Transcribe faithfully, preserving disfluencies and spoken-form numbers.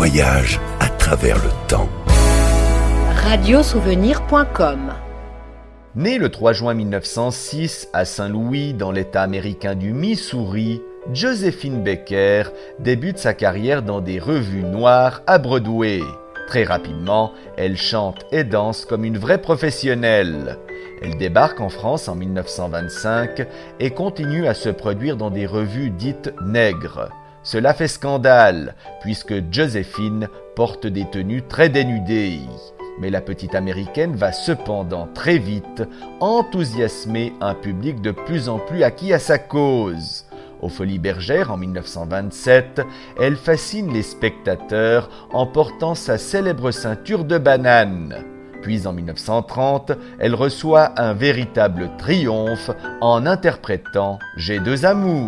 voyage à travers le temps. radio souvenir point com. Né le trois juin mille neuf cent six à Saint-Louis, dans l'État américain du Missouri, Joséphine Baker débute sa carrière dans des revues noires à Broadway. Très rapidement, elle chante et danse comme une vraie professionnelle. Elle débarque en France en mille neuf cent vingt-cinq et continue à se produire dans des revues dites nègres. Cela fait scandale, puisque Joséphine porte des tenues très dénudées. Mais la petite américaine va cependant très vite enthousiasmer un public de plus en plus acquis à sa cause. Aux Folies Bergères en mille neuf cent vingt-sept, elle fascine les spectateurs en portant sa célèbre ceinture de banane. Puis en mille neuf cent trente, elle reçoit un véritable triomphe en interprétant « J'ai deux amours ».